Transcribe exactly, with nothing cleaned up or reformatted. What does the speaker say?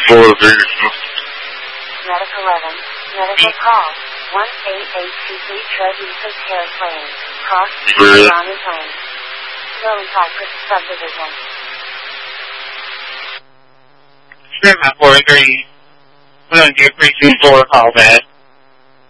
Florida. Medic eleven. Medical call. one eight eight two three Treviso Terrace, Cross Street, Ronald Lane. Zone Cypress Subdivision. seven four three. We're going to give precinct four a call back.